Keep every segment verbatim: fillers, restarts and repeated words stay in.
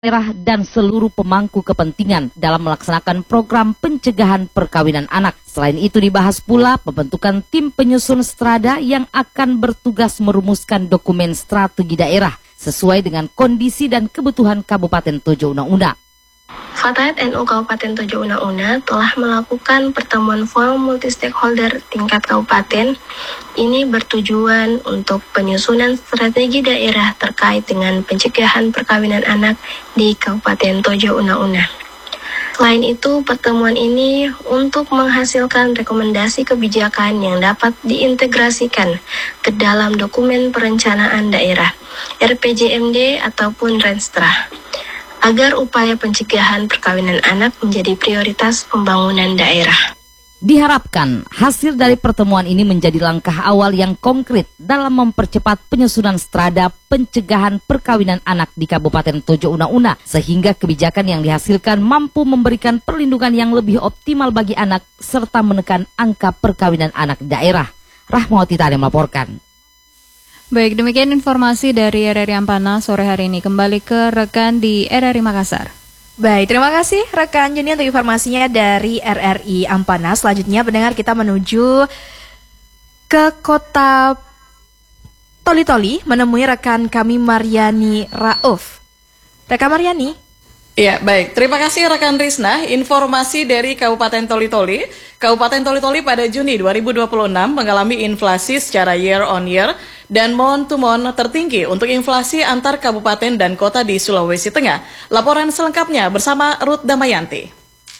daerah dan seluruh pemangku kepentingan dalam melaksanakan program pencegahan perkawinan anak. Selain itu dibahas pula pembentukan tim penyusun strada yang akan bertugas merumuskan dokumen strategi daerah sesuai dengan kondisi dan kebutuhan Kabupaten Tojo Una-Una. Fatayat N U Kabupaten Tojo Una-Una telah melakukan pertemuan forum multi-stakeholder tingkat kabupaten. Ini bertujuan untuk penyusunan strategi daerah terkait dengan pencegahan perkawinan anak di Kabupaten Tojo Una-Una. Selain itu, pertemuan ini untuk menghasilkan rekomendasi kebijakan yang dapat diintegrasikan ke dalam dokumen perencanaan daerah, R P J M D ataupun Renstra, agar upaya pencegahan perkawinan anak menjadi prioritas pembangunan daerah. Diharapkan hasil dari pertemuan ini menjadi langkah awal yang konkret dalam mempercepat penyusunan strada pencegahan perkawinan anak di Kabupaten Tojo Una-Una, sehingga kebijakan yang dihasilkan mampu memberikan perlindungan yang lebih optimal bagi anak serta menekan angka perkawinan anak di daerah. Rahmawati Tani melaporkan. Baik, demikian informasi dari R R I Ampana sore hari ini. Kembali ke rekan di R R I Makassar. Baik, terima kasih rekan Juni untuk informasinya dari R R I Ampana. Selanjutnya pendengar, kita menuju ke kota Toli-Toli menemui rekan kami Mariani Rauf. Rekan Mariani. Ya, baik. Terima kasih rekan Risna. Informasi dari Kabupaten Toli-Toli. Kabupaten Toli-Toli pada Juni dua ribu dua puluh enam mengalami inflasi secara year on year dan month to month tertinggi untuk inflasi antar kabupaten dan kota di Sulawesi Tengah. Laporan selengkapnya bersama Ruth Damayanti.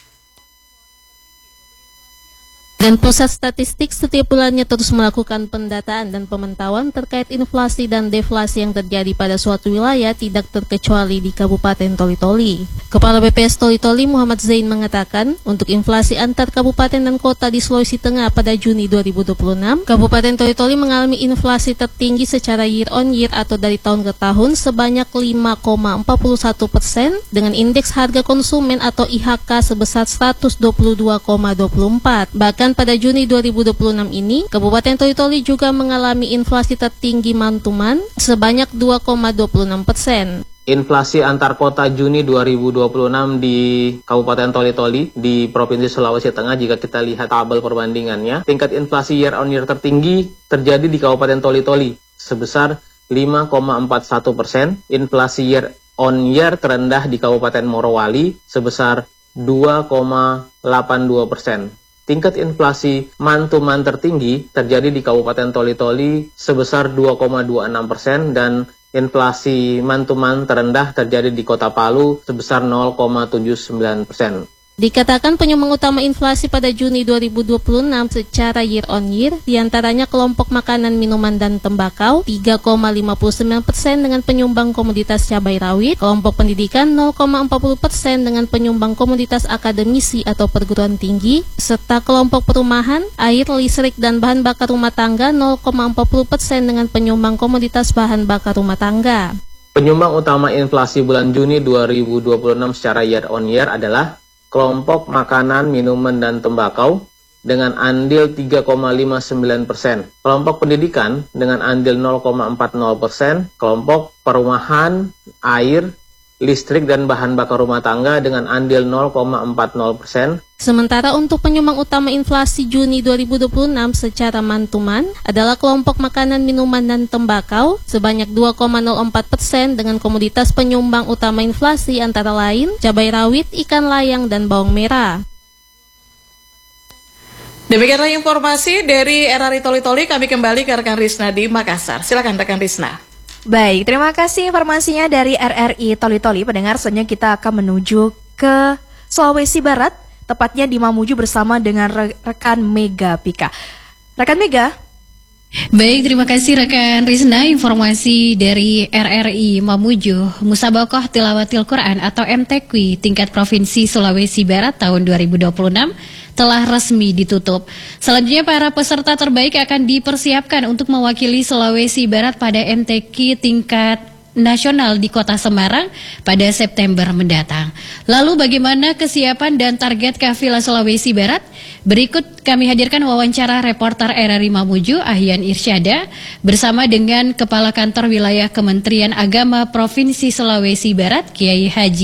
Dan Pusat Statistik setiap bulannya terus melakukan pendataan dan pemantauan terkait inflasi dan deflasi yang terjadi pada suatu wilayah, tidak terkecuali di Kabupaten Toli-Toli. Kepala B P S Toli-Toli Muhammad Zain mengatakan, untuk inflasi antar kabupaten dan kota di Sulawesi Tengah pada Juni dua ribu dua puluh enam, Kabupaten Toli-Toli mengalami inflasi tertinggi secara year on year atau dari tahun ke tahun sebanyak lima koma empat satu persen dengan indeks harga konsumen atau I H K sebesar seratus dua puluh dua koma dua empat. Bahkan pada Juni dua ribu dua puluh enam ini, Kabupaten Toli-Toli juga mengalami inflasi tertinggi mantuman sebanyak dua koma dua enam persen. Inflasi antar kota Juni dua ribu dua puluh enam di Kabupaten Toli-Toli di Provinsi Sulawesi Tengah, jika kita lihat tabel perbandingannya, tingkat inflasi year on year tertinggi terjadi di Kabupaten Toli-Toli sebesar lima koma empat satu persen. Inflasi year on year terendah di Kabupaten Morowali sebesar dua koma delapan dua persen. Tingkat inflasi month-to-month tertinggi terjadi di Kabupaten Toli-Toli sebesar dua koma dua enam persen dan inflasi month-to-month terendah terjadi di Kota Palu sebesar nol koma tujuh sembilan persen. Dikatakan penyumbang utama inflasi pada Juni dua ribu dua puluh enam secara year on year diantaranya kelompok makanan, minuman, dan tembakau tiga koma lima sembilan persen dengan penyumbang komoditas cabai rawit, kelompok pendidikan nol koma empat puluh persen dengan penyumbang komoditas akademisi atau perguruan tinggi, serta kelompok perumahan, air, listrik, dan bahan bakar rumah tangga nol koma empat puluh persen dengan penyumbang komoditas bahan bakar rumah tangga. Penyumbang utama inflasi bulan Juni dua ribu dua puluh enam secara year on year adalah kelompok makanan, minuman, dan tembakau dengan andil tiga koma lima sembilan persen. Kelompok pendidikan dengan andil nol koma empat nol persen. Kelompok perumahan, air, listrik, dan bahan bakar rumah tangga dengan andil nol koma empat nol persen. Sementara untuk penyumbang utama inflasi Juni dua ribu dua puluh enam secara mantuman adalah kelompok makanan, minuman, dan tembakau sebanyak dua koma nol empat persen dengan komoditas penyumbang utama inflasi antara lain cabai rawit, ikan layang, dan bawang merah. Demikianlah informasi dari R R I Toli-Toli. Kami kembali ke rekan Risna di Makassar. Silakan rekan Risna. Baik, terima kasih informasinya dari R R I Toli-Toli. Pendengar, selanjutnya kita akan menuju ke Sulawesi Barat, tepatnya di Mamuju bersama dengan re rekan Mega Pika. Rekan Mega. Baik, terima kasih rekan Rizna. Informasi dari R R I Mamuju, Musabakoh Tilawatil Quran atau M T Q tingkat Provinsi Sulawesi Barat tahun dua ribu dua puluh enam telah resmi ditutup. Selanjutnya para peserta terbaik akan dipersiapkan untuk mewakili Sulawesi Barat pada M T Q tingkat nasional di Kota Semarang pada September mendatang. Lalu bagaimana kesiapan dan target Kafilah Sulawesi Barat? Berikut kami hadirkan wawancara reporter R R I Mamuju Ahyan Irsyada bersama dengan Kepala Kantor Wilayah Kementerian Agama Provinsi Sulawesi Barat Kiai Haji